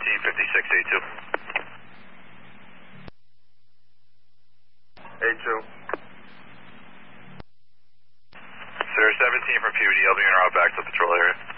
A2. A2. Sir, 17 from PUD, I'll be en route back to the patrol area.